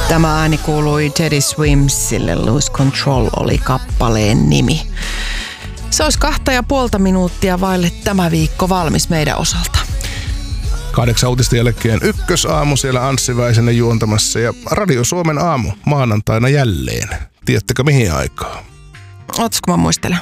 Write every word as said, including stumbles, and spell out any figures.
Tämä ääni kuului Teddy Swimsille, Lose Control oli kappaleen nimi. Se olisi kahta ja puolta minuuttia vaille tämä viikko valmis meidän osalta. Kahdeksan uutisten jälkeen ykkösaamu siellä Anssi Väisänen juontamassa ja Radio Suomen aamu maanantaina jälleen. Tiedättekö mihin aikaan? Ootas kun mä muistelen.